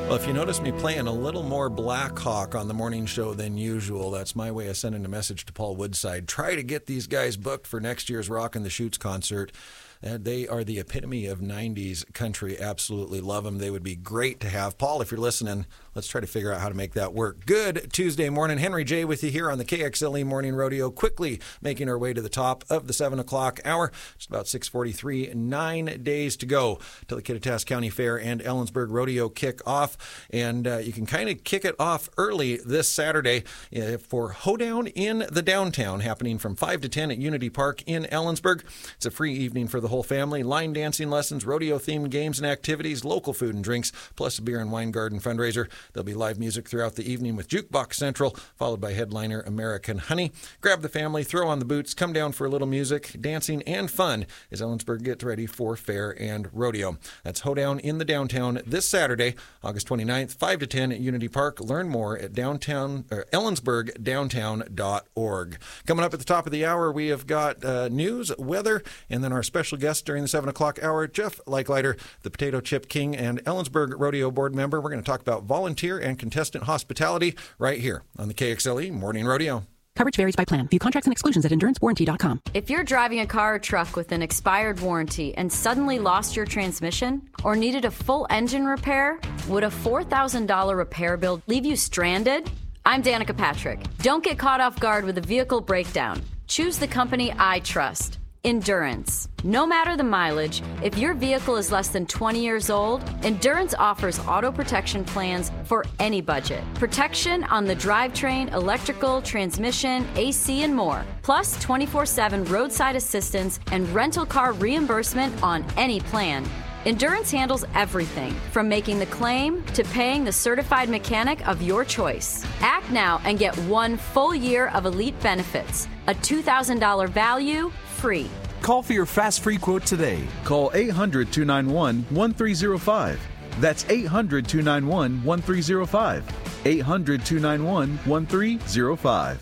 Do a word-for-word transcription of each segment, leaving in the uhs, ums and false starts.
Well, if you notice me playing a little more Black Hawk on the morning show than usual, that's my way of sending a message to Paul Woodside. Try to get these guys booked for next year's Rockin' the Chutes concert. And they are the epitome of nineties country. Absolutely love them. They would be great to have. Paul, if you're listening, let's try to figure out how to make that work. Good Tuesday morning. Henry J. with you here on the K X L E Morning Rodeo. Quickly making our way to the top of the seven o'clock hour. It's about six forty-three. Nine days to go till the Kittitas County Fair and Ellensburg Rodeo kick off. And uh, you can kind of kick it off early this Saturday uh, for Hoedown in the Downtown, happening from five to ten at Unity Park in Ellensburg. It's a free evening for the whole family. Line dancing lessons, rodeo-themed games and activities, local food and drinks, plus a beer and wine garden fundraiser. There'll be live music throughout the evening with Jukebox Central, followed by headliner American Honey. Grab the family, throw on the boots, come down for a little music, dancing, and fun as Ellensburg gets ready for fair and rodeo. That's Hoedown in the Downtown this Saturday, August twenty-ninth, five to ten at Unity Park. Learn more at downtown or ellensburg downtown dot org. Coming up at the top of the hour, we have got uh, news, weather, and then our special guest during the seven o'clock hour, Jeff Leichleiter, the Potato Chip King and Ellensburg Rodeo Board member. We're going to talk about volunteer and contestant hospitality right here on the K X L E Morning Rodeo. Coverage varies by plan. View contracts and exclusions at endurance warranty dot com. If you're driving a car or truck with an expired warranty and suddenly lost your transmission or needed a full engine repair, would a four thousand dollars repair bill leave you stranded? I'm Danica Patrick. Don't get caught off guard with a vehicle breakdown. Choose the company I trust. Endurance. No matter the mileage, if your vehicle is less than twenty years old, Endurance offers auto protection plans for any budget. Protection on the drivetrain, electrical, transmission, A C, and more. Plus twenty-four seven roadside assistance and rental car reimbursement on any plan. Endurance handles everything from making the claim to paying the certified mechanic of your choice. Act now and get one full year of elite benefits. A two thousand dollars value, free. Call for your fast free quote today. Call eight hundred, two nine one, one three zero five. That's eight hundred, two nine one, one three zero five. eight hundred, two nine one, one three zero five.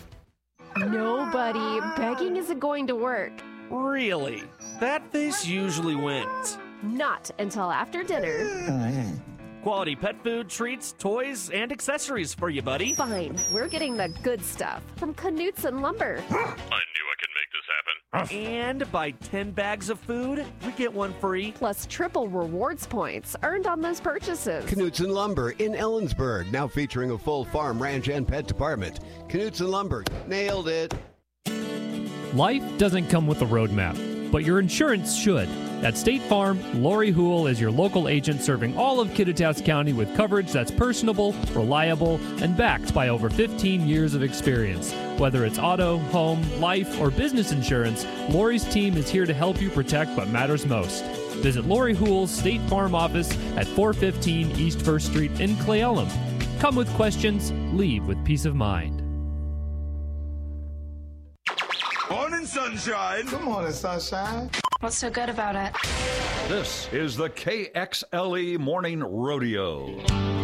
No, buddy. Begging isn't going to work. Really? That face usually wins. Not until after dinner. Quality pet food, treats, toys, and accessories for you, buddy. Fine. We're getting the good stuff from Knutson Lumber. I knew I could make this happen. And buy ten bags of food, we get one free. Plus triple rewards points earned on those purchases. Knutson Lumber in Ellensburg, now featuring a full farm, ranch, and pet department. Knutson Lumber, nailed it. Life doesn't come with a roadmap, but your insurance should. At State Farm, Lori Houle is your local agent serving all of Kittitas County with coverage that's personable, reliable, and backed by over fifteen years of experience. Whether it's auto, home, life, or business insurance, Lori's team is here to help you protect what matters most. Visit Lori Houle's State Farm office at four fifteen East First Street in Cle Elum. Come with questions, leave with peace of mind. Morning, sunshine. Good morning, sunshine. What's so good about it? This is the K X L E Morning Rodeo.